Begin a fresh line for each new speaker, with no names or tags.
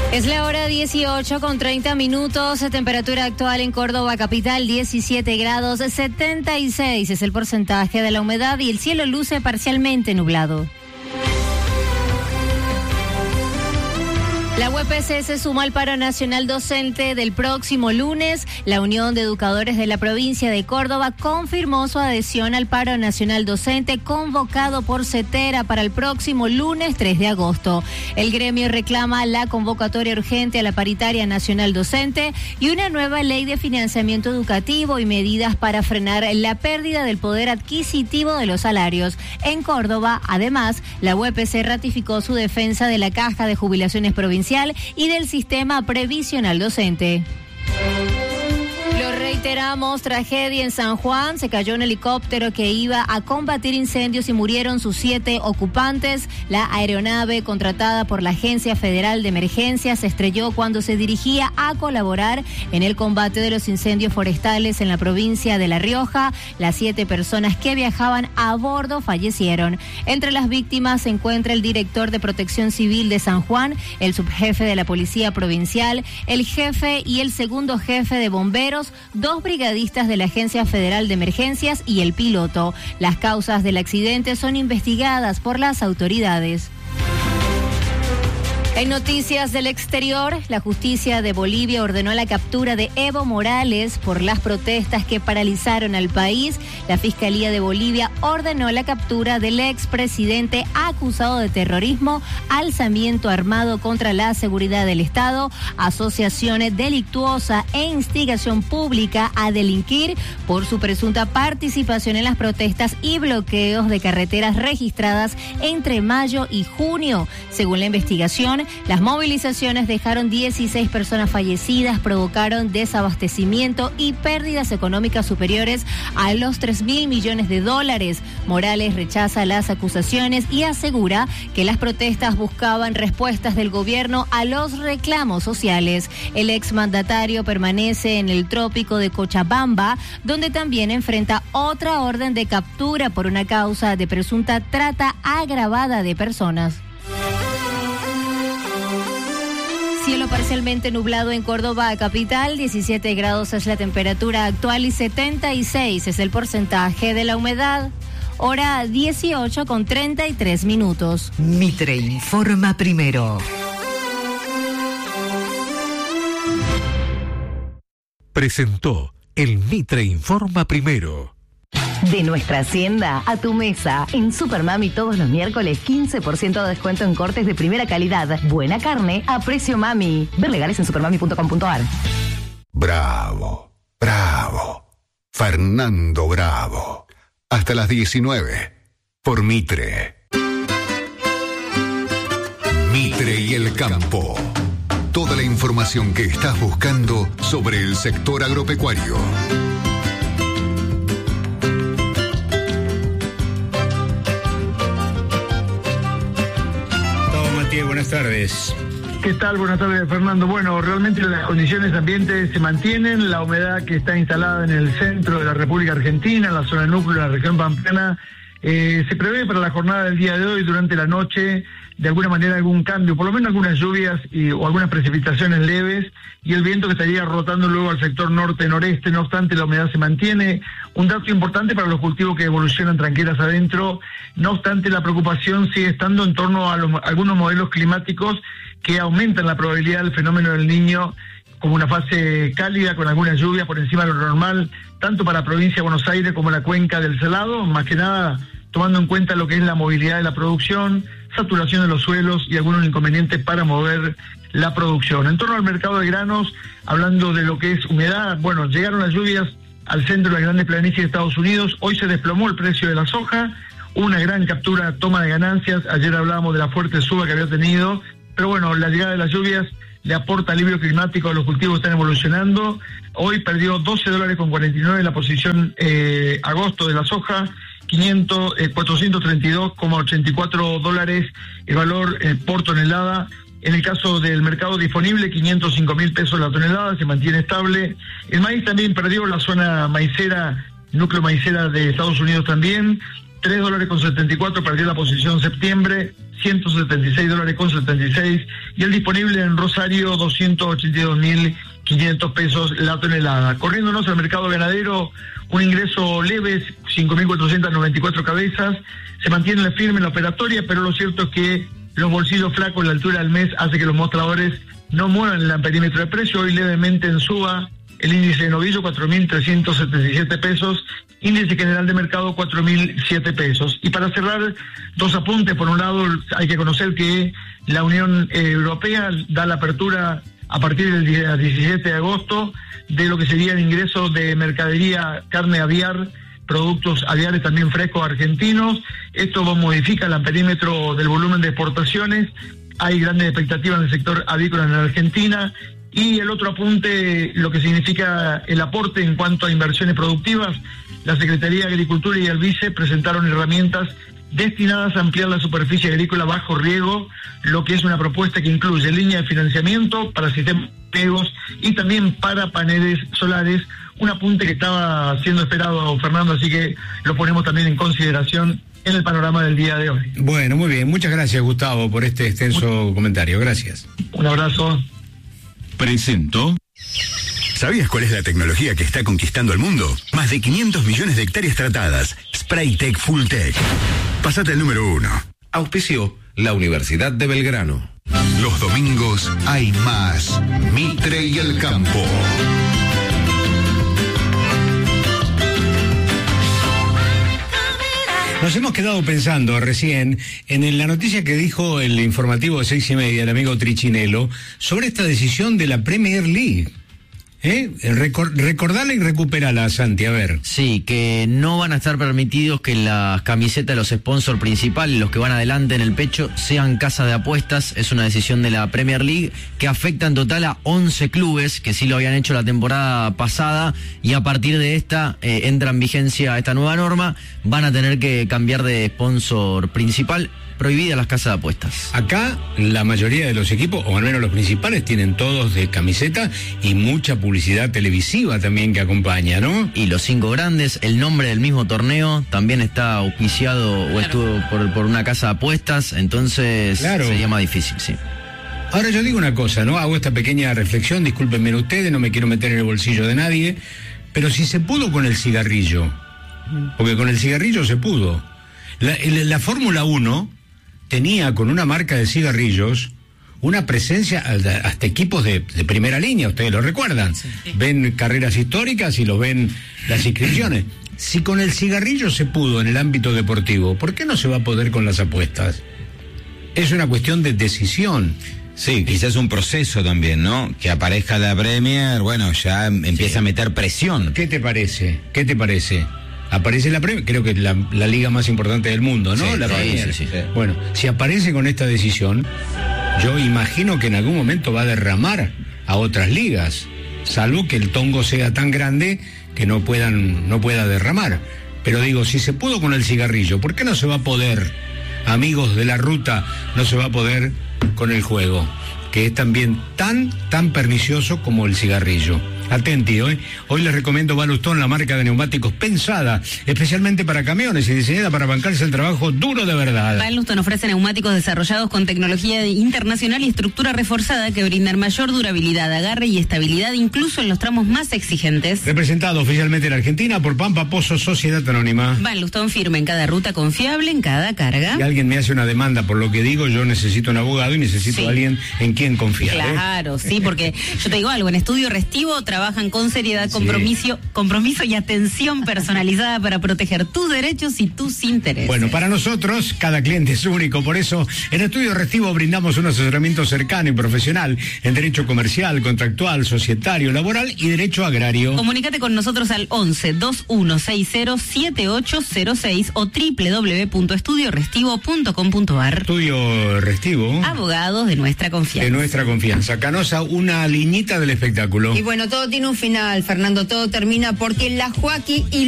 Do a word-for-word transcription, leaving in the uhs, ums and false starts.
Es la hora dieciocho con treinta minutos, temperatura actual en Córdoba capital diecisiete grados, setenta y seis es el porcentaje de la humedad y el cielo luce parcialmente nublado. La U P C se sumó al paro nacional docente del próximo lunes. La Unión de Educadores de la provincia de Córdoba confirmó su adhesión al paro nacional docente convocado por CETERA para el próximo lunes tres de agosto. El gremio reclama la convocatoria urgente a la paritaria nacional docente y una nueva ley de financiamiento educativo y medidas para frenar la pérdida del poder adquisitivo de los salarios. En Córdoba, además, la U P C ratificó su defensa de la Caja de Jubilaciones Provincial y del sistema previsional docente. Lo reiteramos, tragedia en San Juan, se cayó un helicóptero que iba a combatir incendios y murieron sus siete ocupantes. La aeronave contratada por la Agencia Federal de Emergencias se estrelló cuando se dirigía a colaborar en el combate de los incendios forestales en la provincia de La Rioja. Las siete personas que viajaban a bordo fallecieron. Entre las víctimas se encuentra el director de Protección Civil de San Juan, el subjefe de la Policía Provincial, el jefe y el segundo jefe de bomberos, dos brigadistas de la Agencia Federal de Emergencias y el piloto. Las causas del accidente son investigadas por las autoridades. En noticias del exterior, la justicia de Bolivia ordenó la captura de Evo Morales por las protestas que paralizaron al país. La Fiscalía de Bolivia ordenó la captura del expresidente acusado de terrorismo, alzamiento armado contra la seguridad del Estado, asociación delictuosa e instigación pública a delinquir por su presunta participación en las protestas y bloqueos de carreteras registradas entre mayo y junio. Según la investigación, las movilizaciones dejaron dieciséis personas fallecidas, provocaron desabastecimiento y pérdidas económicas superiores a los tres mil millones de dólares. Morales rechaza las acusaciones y asegura que las protestas buscaban respuestas del gobierno a los reclamos sociales. El exmandatario permanece en el trópico de Cochabamba, donde también enfrenta otra orden de captura por una causa de presunta trata agravada de personas. Cielo parcialmente nublado en Córdoba capital, diecisiete grados es la temperatura actual y setenta y seis es el porcentaje de la humedad. Hora dieciocho con treinta y tres minutos.
Mitre informa primero.
Presentó el Mitre informa primero.
De nuestra hacienda a tu mesa. En Supermami todos los miércoles quince por ciento de descuento en cortes de primera calidad. Buena carne a precio mami. Ver legales en supermami punto com punto ar.
Bravo, bravo. Fernando Bravo. Hasta las diecinueve. Por Mitre. Mitre y el campo. Toda la información que estás buscando sobre el sector agropecuario.
Buenas tardes.
¿Qué tal? Buenas tardes, Fernando. Bueno, realmente las condiciones ambientales se mantienen, la humedad que está instalada en el centro de la República Argentina, en la zona núcleo de la región pampeana, eh, se prevé para la jornada del día de hoy, durante la noche, de alguna manera algún cambio, por lo menos algunas lluvias y, o algunas precipitaciones leves, y el viento que estaría rotando luego al sector norte-noreste. No obstante, la humedad se mantiene, un dato importante para los cultivos que evolucionan tranquilas adentro. No obstante, la preocupación sigue estando en torno a, los, a algunos modelos climáticos que aumentan la probabilidad del fenómeno del Niño como una fase cálida con algunas lluvias por encima de lo normal, tanto para la provincia de Buenos Aires como la cuenca del Salado, más que nada tomando en cuenta lo que es la movilidad de la producción, saturación de los suelos y algunos inconvenientes para mover la producción. En torno al mercado de granos, hablando de lo que es humedad, bueno, llegaron las lluvias al centro de las grandes planicies de Estados Unidos. Hoy se desplomó el precio de la soja, una gran captura, toma de ganancias. Ayer hablábamos de la fuerte suba que había tenido, pero bueno, la llegada de las lluvias le aporta alivio climático a los cultivos que están evolucionando. Hoy perdió doce dólares con cuarenta y nueve en la posición eh, agosto de la soja, quinientos, eh, cuatrocientos treinta y dos coma ochenta y cuatro dólares el valor eh, por tonelada. En el caso del mercado disponible, quinientos cinco mil pesos la tonelada, se mantiene estable. El maíz también perdió, la zona maicera, núcleo maicera de Estados Unidos también, tres dólares con setenta y cuatro, perdió la posición septiembre, ciento setenta y seis dólares con setenta y seis, y el disponible en Rosario, doscientos ochenta y dos mil quinientos pesos la tonelada. Corriéndonos al mercado ganadero, un ingreso leve, cinco mil cuatrocientas noventa y cuatro cabezas, se mantiene la firme en la operatoria, pero lo cierto es que los bolsillos flacos, la altura del mes, hace que los mostradores no muevan el amperímetro de precio. Hoy levemente en suba el índice de novillo, cuatro mil trescientos setenta y siete pesos, índice general de mercado, cuatro mil siete pesos. Y para cerrar, dos apuntes. Por un lado, hay que conocer que la Unión Europea da la apertura a partir del día diecisiete de agosto de lo que sería el ingreso de mercadería, carne aviar, productos aviares también frescos argentinos. Esto modifica el amperímetro del volumen de exportaciones. Hay grandes expectativas en el sector avícola en la Argentina. Y el otro apunte, lo que significa el aporte en cuanto a inversiones productivas. La Secretaría de Agricultura y el Vice presentaron herramientas destinadas a ampliar la superficie agrícola bajo riego, lo que es una propuesta que incluye línea de financiamiento para sistemas de riegos y también para paneles solares. Un apunte que estaba siendo esperado, Fernando, así que lo ponemos también en consideración en el panorama del día de hoy.
Bueno, muy bien. Muchas gracias, Gustavo, por este extenso comentario. Gracias.
Un abrazo.
Presento. ¿Sabías cuál es la tecnología que está conquistando el mundo? Más de quinientos millones de hectáreas tratadas. Spraytec Fulltech. Pasate al número uno.
Auspició la Universidad de Belgrano.
Los domingos hay más. Mitre y el campo.
Nos hemos quedado pensando recién en la noticia que dijo el informativo de seis y media, el amigo Trichinello, sobre esta decisión de la Premier League. ¿Eh? Recor- recordala y recuperala, Santi, a ver.
Sí, que no van a estar permitidos que las camisetas de los sponsors principales, los que van adelante en el pecho, sean casa de apuestas. Es una decisión de la Premier League que afecta en total a once clubes que sí lo habían hecho la temporada pasada, y a partir de esta eh, entra en vigencia esta nueva norma. Van a tener que cambiar de sponsor principal. Prohibidas las casas de apuestas.
Acá la mayoría de los equipos, o al menos los principales, tienen todos de camiseta y mucha publicidad televisiva también que acompaña, ¿no?
Y los cinco grandes, el nombre del mismo torneo también está auspiciado, claro, o estuvo por, por una casa de apuestas, entonces claro, sería más difícil, sí.
Ahora yo digo una cosa, ¿no? Hago esta pequeña reflexión, discúlpenme ustedes, no me quiero meter en el bolsillo de nadie, pero si se pudo con el cigarrillo, porque con el cigarrillo se pudo. La, la, la Fórmula uno tenía con una marca de cigarrillos una presencia, hasta equipos de, de primera línea, ustedes lo recuerdan. Sí, sí. Ven carreras históricas y lo ven las inscripciones. Si con el cigarrillo se pudo en el ámbito deportivo, ¿por qué no se va a poder con las apuestas? Es una cuestión de decisión.
Sí, quizás un proceso también, ¿no? Que aparezca la Premier, bueno, ya empieza sí. a meter presión.
¿Qué te parece? ¿Qué te parece? Aparece la Premier, creo que es la, la liga más importante del mundo, ¿no?
Sí,
la
sí,
Premier.
Sí, sí, sí.
Bueno, si aparece con esta decisión, yo imagino que en algún momento va a derramar a otras ligas, salvo que el tongo sea tan grande que no puedan, no pueda derramar. Pero digo, si se pudo con el cigarrillo, ¿por qué no se va a poder, amigos de la ruta, no se va a poder con el juego, que es también tan, tan pernicioso como el cigarrillo? Atenti, hoy, hoy les recomiendo Balustón, la marca de neumáticos pensada especialmente para camiones y diseñada para bancarse el trabajo duro de verdad.
Balustón ofrece neumáticos desarrollados con tecnología internacional y estructura reforzada que brindan mayor durabilidad, agarre y estabilidad incluso en los tramos más exigentes.
Representado oficialmente en Argentina por Pampa Pozo Sociedad Anónima.
Balustón firma en cada ruta, confiable en cada carga.
Si alguien me hace una demanda por lo que digo, yo necesito un abogado y necesito sí. a alguien en quien confiar.
Claro, ¿eh? Sí, porque yo te digo algo, en Estudio Restivo trabajan con seriedad, compromiso, sí. compromiso y atención personalizada para proteger tus derechos y tus intereses.
Bueno, para nosotros cada cliente es único, por eso en Estudio Restivo brindamos un asesoramiento cercano y profesional en derecho comercial, contractual, societario, laboral y derecho agrario.
Comunícate con nosotros al once, veintiuno sesenta, siete ocho cero seis o doble u doble u doble u punto estudio restivo punto com punto a r.
Estudio Restivo.
Abogados de nuestra confianza.
De nuestra confianza. Canosa, una liñita del espectáculo.
Y bueno, todo tiene un final, Fernando, todo termina porque la Joaquín y